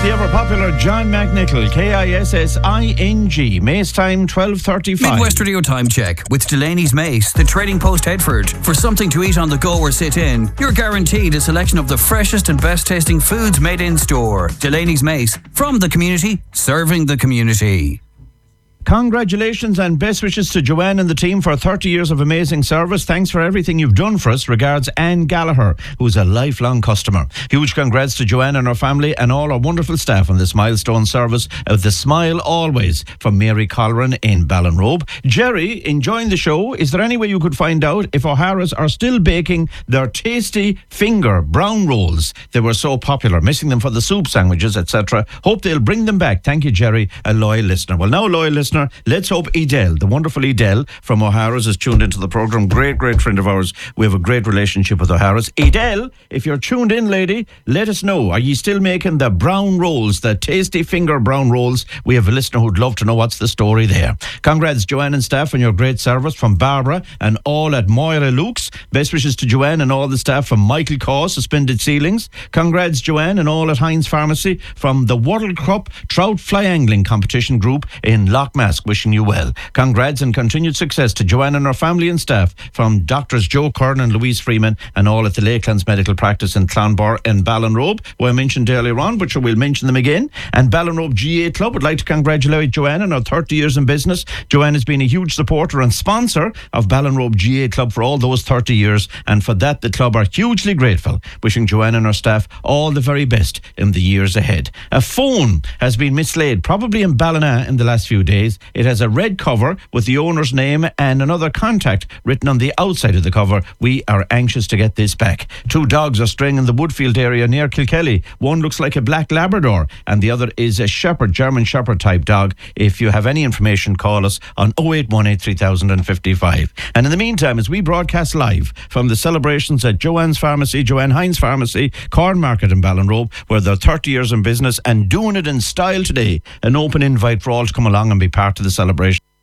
the ever-popular John McNichol, Kissing, Mace time 12:35. Midwest Radio Time Check with Delaney's Mace, the Trading Post Headford. For something to eat on the go or sit in, you're guaranteed a selection of the freshest and best tasting foods made in store. Delaney's Mace, from the community, serving the community. Congratulations and best wishes to Joanne and the team for 30 years of amazing service. Thanks for everything you've done for us. Regards, Anne Gallagher, who's a lifelong customer. Huge congrats to Joanne and her family and all our wonderful staff on this milestone service of the Smile Always from Mary Colleran in Ballinrobe. Jerry, enjoying the show. Is there any way you could find out if O'Hara's are still baking their tasty finger brown rolls? They were so popular, missing them for the soup sandwiches, etc. Hope they'll bring them back. Thank you, Jerry, a loyal listener. Well, now, loyal listener, let's hope Edel, the wonderful Edel from O'Hara's, is tuned into the programme. Great friend of ours. We have a great relationship with O'Hara's. Edel, if you're tuned in, lady, let us know. Are you still making the brown rolls, the tasty finger brown rolls? We have a listener who'd love to know what's the story there. Congrats, Joanne and staff, on your great service from Barbara and all at Moira Luke's. Best wishes to Joanne and all the staff from Michael Caw, Suspended Ceilings. Congrats, Joanne, and all at Heinz Pharmacy from the World Cup Trout Fly Angling Competition Group in Lochmask. Wishing you well. Congrats and continued success to Joanne and her family and staff from Doctors Joe Kern and Louise Freeman and all at the Lakelands Medical Practice in Clonbar and Ballinrobe, who I mentioned earlier on, but sure, we'll mention them again. And Ballinrobe GA Club would like to congratulate Joanne on her 30 years in business. Joanne has been a huge supporter and sponsor of Ballinrobe GA Club for all those 30 years, and for that the club are hugely grateful. Wishing Joanne and her staff all the very best in the years ahead. A phone has been mislaid, probably in Ballina in the last few days. It has a red cover with the owner's name and another contact written on the outside of the cover. We are anxious to get this back. 2 dogs are straying in the Woodfield area near Kilkelly. One looks like a black Labrador and the other is a Shepherd, German Shepherd type dog. If you have any information, call us on 0818 3055. And in the meantime, as we broadcast live from the celebrations at Joanne's Pharmacy, Joanne Heinz Pharmacy, Corn Market in Ballinrobe, where they're 30 years in business and doing it in style today, an open invite for all to come along and be part of the celebration.